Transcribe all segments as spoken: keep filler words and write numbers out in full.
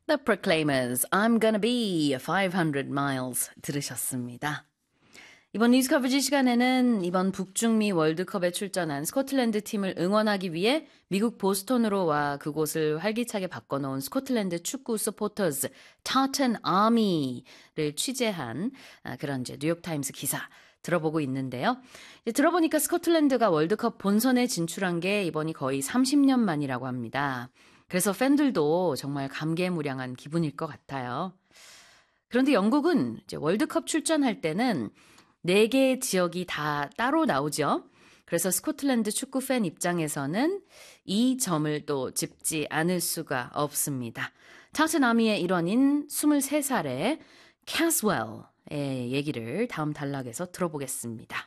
The Proclaimers, I'm gonna be five hundred miles 들으셨습니다. 이번 뉴스 커버지 시간에는 이번 북중미 월드컵에 출전한 스코틀랜드 팀을 응원하기 위해 미국 보스턴으로 와 그곳을 활기차게 바꿔놓은 스코틀랜드 축구 서포터즈 타튼 아미를 취재한 그런 이제 뉴욕타임스 기사 들어보고 있는데요. 이제 들어보니까 스코틀랜드가 월드컵 본선에 진출한 게 이번이 거의 삼십 년 만이라고 합니다. 그래서 팬들도 정말 감개무량한 기분일 것 같아요. 그런데 영국은 이제 월드컵 출전할 때는 네 개의 지역이 다 따로 나오죠. 그래서 스코틀랜드 축구 팬 입장에서는 이 점을 또 짚지 않을 수가 없습니다. 타트넘의 일원인 스물세 살의 캐스웰의 얘기를 다음 단락에서 들어보겠습니다.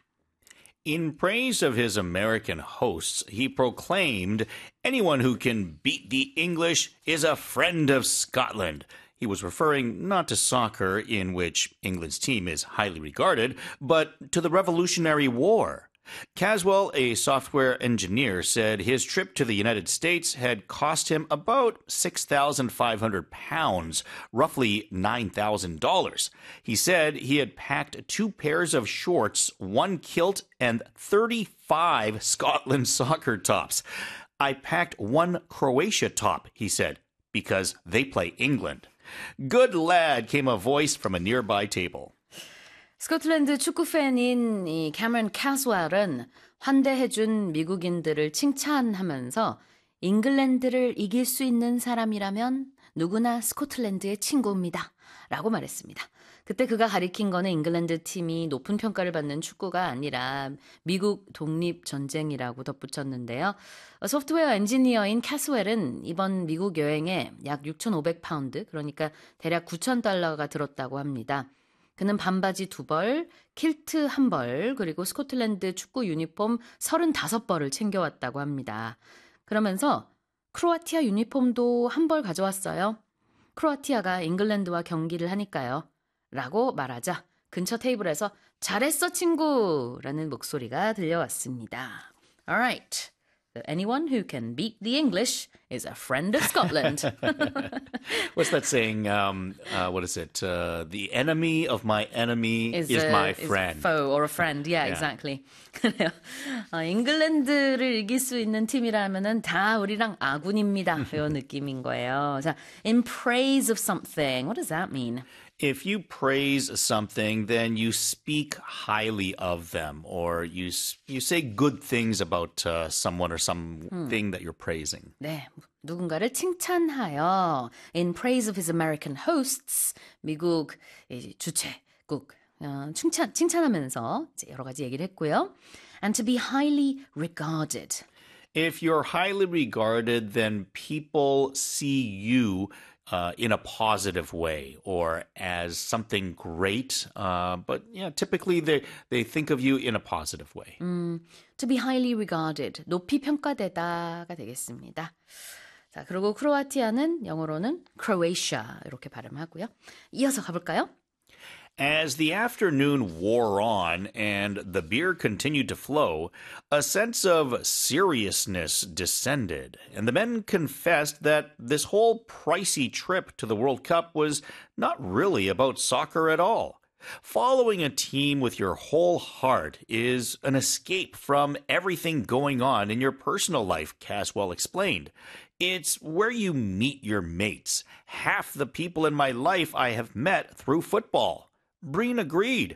In praise of his American hosts, he proclaimed, anyone who can beat the English is a friend of Scotland. He was referring not to soccer, in which England's team is highly regarded, but to the Revolutionary War. Caswell, a software engineer, said his trip to the United States had cost him about six thousand five hundred pounds, roughly nine thousand dollars. He said he had packed two pairs of shorts, one kilt, and thirty-five Scotland soccer tops. I packed one Croatia top, he said, because they play England. Good lad, came a voice from a nearby table. 스코틀랜드 축구 팬인 이 캐머런 캐스웰은 환대해준 미국인들을 칭찬하면서 잉글랜드를 이길 수 있는 사람이라면 누구나 스코틀랜드의 친구입니다. 라고 말했습니다. 그때 그가 가리킨 거는 잉글랜드 팀이 높은 평가를 받는 축구가 아니라 미국 독립전쟁이라고 덧붙였는데요. 소프트웨어 엔지니어인 캐스웰은 이번 미국 여행에 약 육천오백 파운드, 그러니까 대략 구천 달러가 들었다고 합니다. 그는 반바지 두 벌, 킬트 한 벌, 그리고 스코틀랜드 축구 유니폼 서른다섯 벌을 챙겨왔다고 합니다. 그러면서 크로아티아 유니폼도 한 벌 가져왔어요. 크로아티아가 잉글랜드와 경기를 하니까요. 라고 말하자 근처 테이블에서 잘했어 친구! 라는 목소리가 들려왔습니다. Alright. Anyone who can beat the English is a friend of Scotland. What's that saying? Um, uh, what is it? Uh, the enemy of my enemy is, is a, my friend. Is a foe or a friend. Yeah, yeah. Exactly. 그래요. 어, 잉글랜드를 이길 수 있는 팀이라면은 다 우리랑 아군입니다. 이런 느낌인 거예요. 자, in praise of something. What does that mean? If you praise something, then you speak highly of them, or you you say good things about uh, someone or something 음. that you're praising. 네, 누군가를 칭찬하여 in praise of his American hosts, 미국 주최국 어, 칭찬 칭찬하면서 이제 여러 가지 얘기를 했고요. And to be highly regarded. If you're highly regarded, then people see you Uh, in a positive way or as something great. Uh, but yeah, typically they, they think of you in a positive way. 음, to be highly regarded, 높이 평가되다가 되겠습니다. 자, 그리고 크로아티아는 영어로는 Croatia 이렇게 발음하고요. 이어서 가볼까요? As the afternoon wore on and the beer continued to flow, a sense of seriousness descended, and the men confessed that this whole pricey trip to the World Cup was not really about soccer at all. Following a team with your whole heart is an escape from everything going on in your personal life, Caswell explained. It's where you meet your mates. Half the people in my life I have met through football. Breen agreed.